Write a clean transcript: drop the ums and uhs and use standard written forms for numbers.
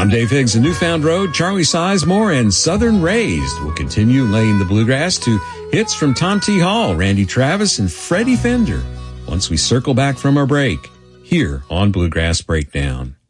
I'm Dave Higgs of Newfound Road. Charlie Sizemore and Southern Raised will continue laying the bluegrass to hits from Tom T. Hall, Randy Travis, and Freddie Fender once we circle back from our break here on Bluegrass Breakdown.